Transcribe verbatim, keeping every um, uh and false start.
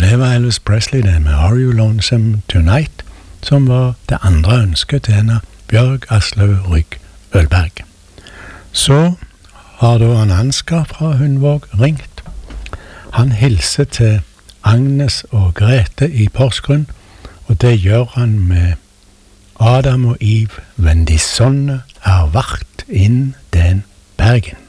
det var Elvis Presley, det med Are You Lonesome Tonight, som var det andre ønsket til henne, Bjørg Aslaug Rygg Ølberg. Så har da han Ansgar fra Hundvåg ringt. Han hilser til Agnes og Grete i Porsgrunn, og det gjør han med Adam og Iv, wenn die Sonne er vart in den Bergen.